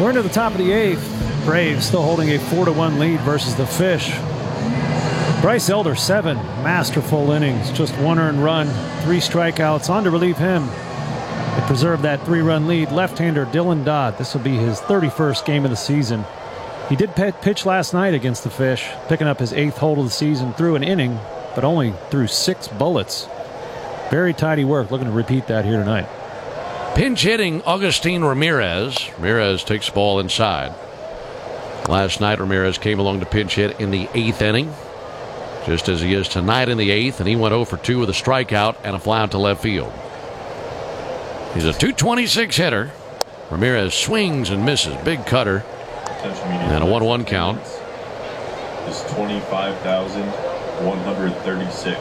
We're into the top of the 8th. Braves still holding a 4-1 lead versus the Fish. Bryce Elder, 7 masterful innings, just 1 earned run, 3 strikeouts. On to relieve him. They preserved that 3-run lead. Left-hander Dylan Dodd. This will be his 31st game of the season. He did pitch last night against the Fish, picking up his 8th hold of the season through an inning, but only through 6 bullets. Very tidy work. Looking to repeat that here tonight. Pinch hitting Agustin Ramirez. Ramirez takes the ball inside. Last night, Ramirez came along to pinch hit in the 8th inning, just as he is tonight in the 8th, and he went 0 for 2 with a strikeout and a fly out to left field. He's a .226 hitter. Ramirez swings and misses. Big cutter. And a 1-1 count. Is 25,136.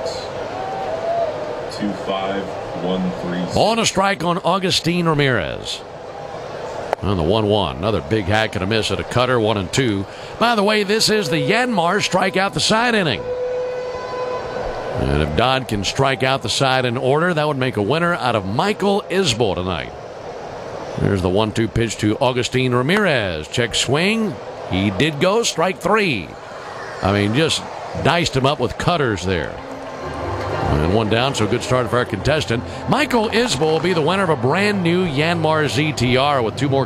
25136. On a strike on Agustin Ramirez. On the 1-1. Another big hack and a miss at a cutter. 1-2. By the way, this is the Yanmar strikeout the side inning. And if Dodd can strike out the side in order, that would make a winner out of Michael Isbell tonight. There's the 1-2 pitch to Agustin Ramirez. Check swing. He did go. Strike 3. I mean, just diced him up with cutters there. And 1 down, so good start for our contestant. Michael Isbell will be the winner of a brand new Yanmar ZTR with 2 more